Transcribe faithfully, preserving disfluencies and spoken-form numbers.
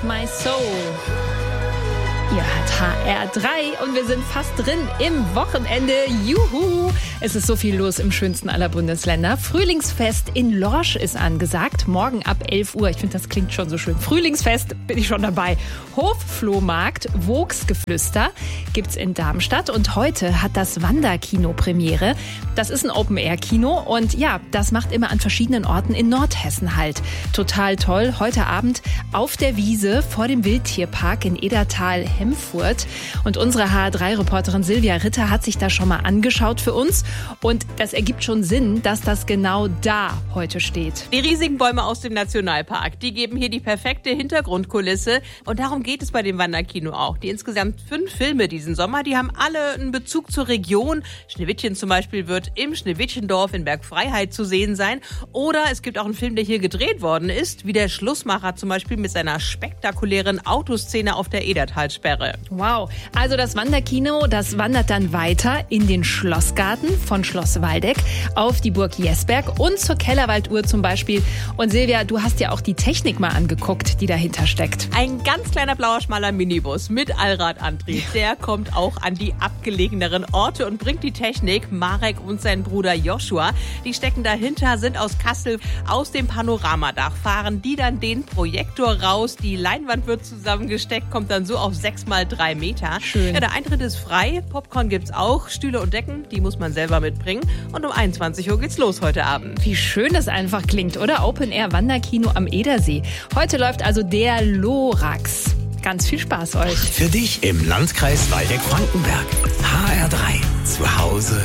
My Soul. Ihr hört H R drei und wir sind fast drin im Wochenende. Juhu! Es ist so viel los im schönsten aller Bundesländer. Frühlingsfest in Lorsch ist angesagt. Morgen ab elf Uhr. Ich finde, das klingt schon so schön. Frühlingsfest, bin ich schon dabei. Hofflohmarkt, Vogsgeflüster gibt's in Darmstadt. Und heute hat das Wanderkino Premiere. Das ist ein Open-Air-Kino. Und ja, das macht immer an verschiedenen Orten in Nordhessen halt. Total toll. Heute Abend auf der Wiese vor dem Wildtierpark in Edertal-Hemfurt. Und unsere H R drei Reporterin Silvia Ritter hat sich das schon mal angeschaut für uns. Und das ergibt schon Sinn, dass das genau da heute steht. Die riesigen Bäume aus dem Nationalpark, die geben hier die perfekte Hintergrundkulisse. Und darum geht es bei dem Wanderkino auch. Die insgesamt fünf Filme diesen Sommer, die haben alle einen Bezug zur Region. Schneewittchen zum Beispiel wird im Schneewittchendorf in Bergfreiheit zu sehen sein. Oder es gibt auch einen Film, der hier gedreht worden ist, wie der Schlussmacher zum Beispiel mit seiner spektakulären Autoszene auf der Edertalsperre. Wow, also das Wanderkino, das wandert dann weiter in den Schlossgarten von Schloss Waldeck auf die Burg Jesberg und zur Kellerwalduhr zum Beispiel. Und Silvia, du hast ja auch die Technik mal angeguckt, die dahinter steckt. Ein ganz kleiner blauer, schmaler Minibus mit Allradantrieb, der kommt auch an die abgelegeneren Orte und bringt die Technik. Marek und sein Bruder Joshua, die stecken dahinter, sind aus Kassel. Aus dem Panoramadach fahren die dann den Projektor raus. Die Leinwand wird zusammengesteckt, kommt dann so auf sechs mal drei Meter. Schön. Ja, der Eintritt ist frei, Popcorn gibt's auch, Stühle und Decken, die muss man selber mitbringen. Und um einundzwanzig Uhr geht's los heute Abend. Wie schön das einfach klingt, oder? Open-Air-Wanderkino am Edersee. Heute läuft also der Lorax. Ganz viel Spaß euch. Für dich im Landkreis Waldeck-Frankenberg. H R drei. Zu Hause